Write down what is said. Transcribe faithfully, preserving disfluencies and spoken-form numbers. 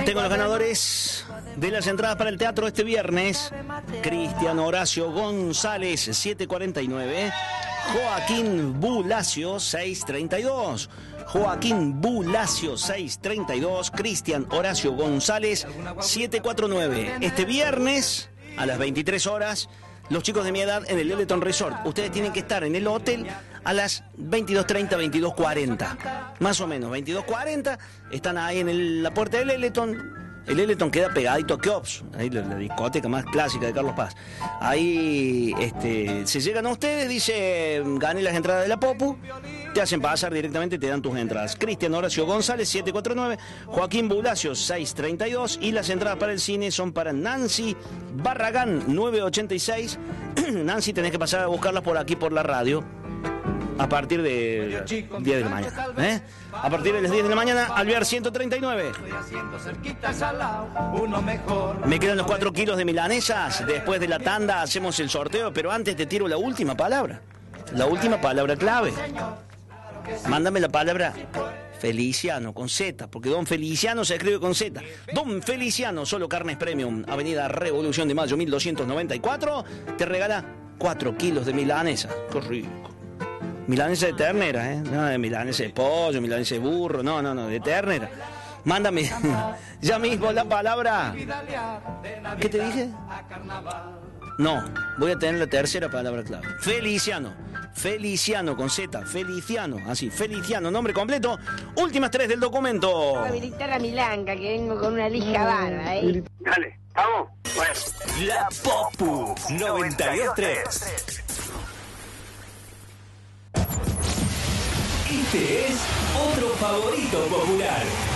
Tengo los ganadores de las entradas para el teatro este viernes. Cristian Horacio González, siete cuarenta y nueve. Joaquín Bulacio, seis treinta y dos. Joaquín Bulacio, seis treinta y dos. Cristian Horacio González, siete cuarenta y nueve. Este viernes, a las veintitrés horas, los chicos de mi edad en el Eleton Resort. Ustedes tienen que estar en el hotel a las veintidós treinta, veintidós cuarenta. Más o menos, veintidós cuarenta. Están ahí en el, la puerta del Eleton. El Eleton queda pegadito a Keops, ahí la, la discoteca más clásica de Carlos Paz. Ahí este, se llegan a ustedes, dice, gané las entradas de la Popu, te hacen pasar directamente, te dan tus entradas. Cristian Horacio González, siete cuarenta y nueve, Joaquín Bulacio, seis treinta y dos, y las entradas para el cine son para Nancy Barragán, nueve ochenta y seis. Nancy, tenés que pasar a buscarlas por aquí, por la radio. A partir de diez de la mañana, ¿eh? A partir de las diez de la mañana, Alvear ciento treinta y nueve. Me quedan los cuatro kilos de milanesas. Después de la tanda hacemos el sorteo, pero antes te tiro la última palabra. La última palabra clave. Mándame la palabra Feliciano, con Z, porque Don Feliciano se escribe con Z. Don Feliciano, solo carnes premium, Avenida Revolución de Mayo mil doscientos noventa y cuatro, te regala cuatro kilos de milanesa. Qué rico. Milanesa de ternera, ¿eh? No de milanesa de pollo, milanesa de burro, no, no, no, de ternera. Mándame ya mismo la palabra. ¿Qué te dije? No, voy a tener la tercera palabra clave. Feliciano. Feliciano con Z, Feliciano, así, Feliciano, nombre completo. Últimas tres del documento. Voy a habilitar a Milanga, que vengo con una lija barra, ¿eh? Dale, vamos. Bueno. La Popu noventa y dos tres. Este es otro favorito popular.